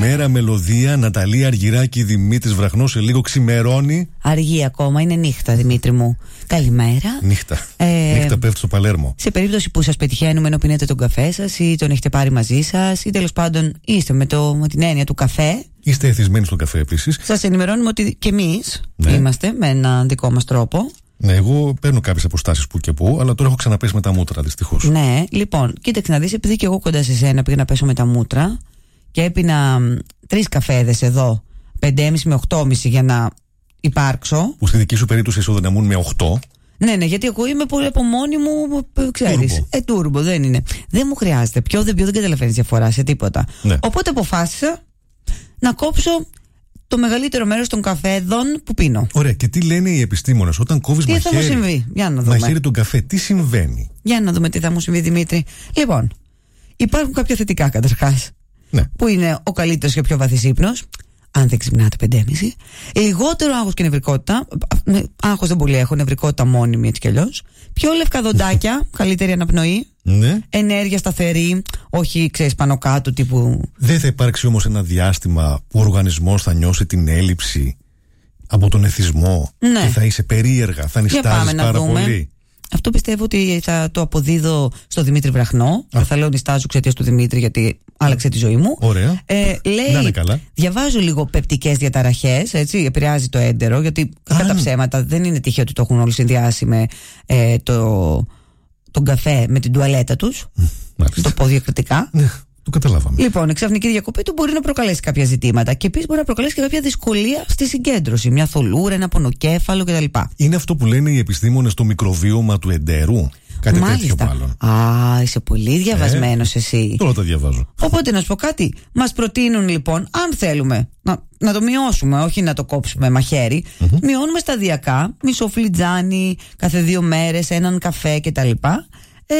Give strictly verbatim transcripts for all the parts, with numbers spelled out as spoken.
Καλημέρα, Μελωδία, Ναταλία Αργυράκη, Δημήτρης Βραχνός. Σε λίγο ξημερώνει. Αργή ακόμα, είναι νύχτα, Δημήτρη μου. Καλημέρα. Νύχτα. Ε, νύχτα πέφτει στο Παλέρμο. Σε περίπτωση που σας πετυχαίνουμε ενώ πίνετε τον καφέ σας ή τον έχετε πάρει μαζί σας ή τέλος πάντων είστε με, το, με την έννοια του καφέ. Είστε εθισμένοι στον καφέ επίσης. Σας ενημερώνουμε ότι και εμείς ναι. είμαστε με έναν δικό μας τρόπο. Ναι, εγώ παίρνω κάποιες αποστάσεις που και που, αλλά τώρα έχω ξαναπέσει με τα μούτρα, δυστυχώς. Ναι, λοιπόν, κοίταξε να δεις, επειδή και εγώ κοντά σε σένα πήγα να πέσω με τα μούτρα και έπινα τρεις καφέδες εδώ, πέντε και μισή με οκτώ και μισή για να υπάρξω. Που στη δική σου περίπτωση ισοδυναμούν με οκτώ. Ναι, ναι, γιατί εγώ είμαι πολύ από μόνη μου, ξέρεις. Ε, τούρμπο, δεν είναι. Δεν μου χρειάζεται. Πιο δεν πιο δεν καταλαβαίνεις διαφορά σε τίποτα. Ναι. Οπότε αποφάσισα να κόψω το μεγαλύτερο μέρος των καφέδων που πίνω. Ωραία, και τι λένε οι επιστήμονες όταν κόβεις μαχαίρι? Τι θα μου συμβεί, για να δούμε. Μαχαίρι τον καφέ, τι συμβαίνει? Για να δούμε τι θα μου συμβεί, Δημήτρη. Λοιπόν, υπάρχουν κάποια θετικά καταρχάς. Ναι. Που είναι ο καλύτερος και πιο βαθύς ύπνος. Αν δεν ξυπνάτε πέντε και μισή. Λιγότερο άγχος και νευρικότητα. Άγχος δεν πολύ έχω, νευρικότητα μόνιμη έτσι κι αλλιώς. Πιο λευκά δοντάκια, καλύτερη αναπνοή. Ναι. Ενέργεια σταθερή, όχι ξέρεις πάνω κάτω τύπου. Δεν θα υπάρξει όμως ένα διάστημα που ο οργανισμός θα νιώσει την έλλειψη από τον εθισμό? Ναι. Και θα είσαι περίεργα, θα νηστάζεις πάρα δούμε. πολύ. Αυτό πιστεύω ότι θα το αποδίδω στο Δημήτρη Βραχνό. Δεν θα λέω νηστάζω εξαιτίας του Δημήτρη, γιατί άλλαξε τη ζωή μου. Ωραία. Ε, λέει, να είναι καλά. Διαβάζω λίγο πεπτικές διαταραχές, έτσι, επηρεάζει το έντερο, γιατί κατά τα ψέματα δεν είναι τυχαίο ότι το έχουν όλοι συνδυάσει με ε, το, τον καφέ με την τουαλέτα τους. Μάλιστα. Το πω διακριτικά. Ναι, το καταλάβαμε. Λοιπόν, η ξαφνική διακοπή του μπορεί να προκαλέσει κάποια ζητήματα και επίσης μπορεί να προκαλέσει και κάποια δυσκολία στη συγκέντρωση. Μια θολούρα, ένα πονοκέφαλο κτλ. Είναι αυτό που λένε οι επιστήμονες το μικροβίωμα του εντέρου. Κάτι Μάλιστα. τέτοιο μάλλον. Α, είσαι πολύ διαβασμένος ε, εσύ. Τώρα τα διαβάζω. Οπότε να σου πω κάτι. Μας προτείνουν λοιπόν, αν θέλουμε να, να το μειώσουμε, όχι να το κόψουμε μαχαίρι, mm-hmm. μειώνουμε σταδιακά, μισό φλιτζάνι κάθε δύο μέρες, έναν καφέ κτλ. Ε,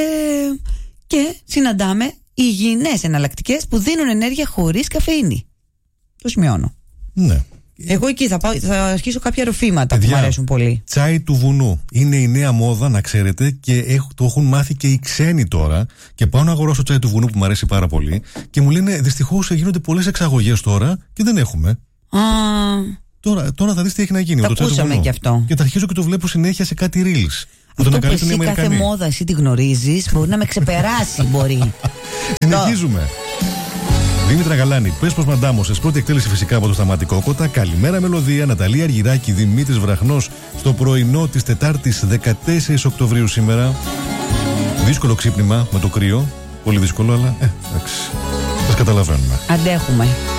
και συναντάμε υγιεινές εναλλακτικές που δίνουν ενέργεια χωρίς καφεΐνη. Το σημειώνω. Ναι. Εγώ εκεί θα, πάω, θα αρχίσω κάποια ροφήματα Παιδιά, που μου αρέσουν πολύ. Τσάι του βουνού. Είναι η νέα μόδα, να ξέρετε, και έχ, το έχουν μάθει και οι ξένοι τώρα. Και πάω να αγοράσω τσάι του βουνού που μου αρέσει πάρα πολύ. Και μου λένε δυστυχώς γίνονται πολλές εξαγωγές τώρα και δεν έχουμε. Α, τώρα, τώρα θα δεις τι έχει να γίνει. τα με το ακούσαμε και αυτό. Και τα αρχίζω και το βλέπω συνέχεια σε κάτι reels. Αυτό που εσύ κάθε μόδα εσύ τη γνωρίζεις μπορεί να με ξεπεράσει. Μπορεί. Συνεχίζουμε. Δήμητρα Γαλάνη, πες πως μαντάμωσες. Πρώτη εκτέλεση φυσικά από το Σταματικό Κότα. Καλημέρα, Μελωδία, Ναταλία Αργυράκη, Δημήτρης Βραχνός. Στο πρωινό της Τετάρτης δεκατέσσερις Οκτωβρίου σήμερα. Δύσκολο ξύπνημα με το κρύο. Πολύ δύσκολο, αλλά ε, εντάξει. Σας καταλαβαίνουμε. Αντέχουμε.